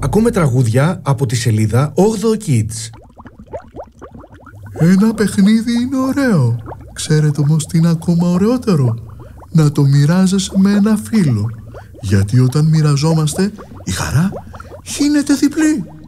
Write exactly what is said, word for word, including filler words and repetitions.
Ακούμε τραγούδια από τη σελίδα όγδοο Kids. Ένα παιχνίδι είναι ωραίο. Ξέρετε όμως τι είναι ακόμα ωραιότερο? Να το μοιράζεσαι με ένα φίλο. Γιατί όταν μοιραζόμαστε, η χαρά γίνεται διπλή.